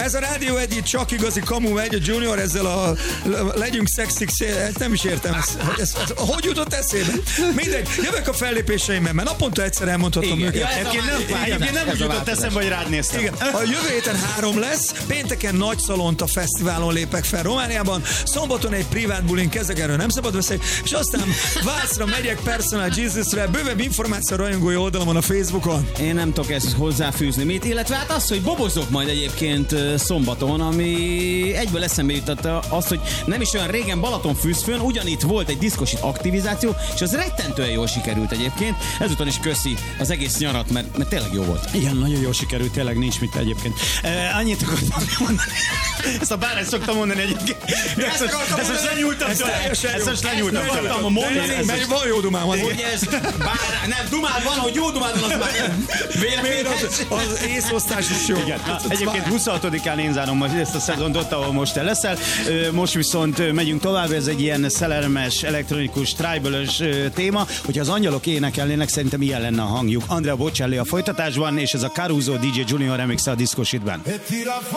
Ez a Rádió Egy, csak igazi kamu megy, a Junior ezzel a legyünk szexik, nem is értem ezt. Hogy jutott eszébe? Mindegy, jövök a fellépéseimmel, mert naponta egyszer elmondhatom őket. Egyébként nem úgy jutott eszembe, hogy rád néztem. Igen. A jövő héten 3 lesz, pénteken Nagy Szalonta Fesztiválon lépek fel Romániában, szombaton egy privát bulin kezdek, erről nem szabad beszélni, és aztán Vácra megyek Personal Jesus-re, bővebb információ a rajongói oldalamon a Facebookon. Én nem tudok ezt hozzáfűzni mit, illetve hát az, hogy bobozok majd egyébként szombaton, ami egyből eszembe jutott azt, hogy nem is olyan régen Balatonfürdőn ugyanitt volt egy diszkosit aktivizáció, és az rettentően jól sikerült egyébként. Ezután is köszi az egész nyarat, mert tényleg jó volt. Igen, nagyon jól sikerült, tényleg nincs mit egyébként. Annyit akartam mondani. Ezt a bár ezt szoktam mondani egyébként. Ezt most lenyúltam tőle. Ezt most lenyúltam tőle. Mert van jó dumám. Hogy ez nem, dumád van, hogy jó dumád van, az már az észosztás is jó. Igen. Egyébként 26-án én zárom ezt a szezont ott, ahol most te leszel. Most viszont megyünk tovább, ez egy ilyen szellemes, elektronikus, tribal-ös téma. Hogyha az angyalok énekelnének, szerintem ilyen lenne a hangjuk. Andrea Bocelli a folytatásban, és ez a Caruso DJ Junior remix a Disco Shitben.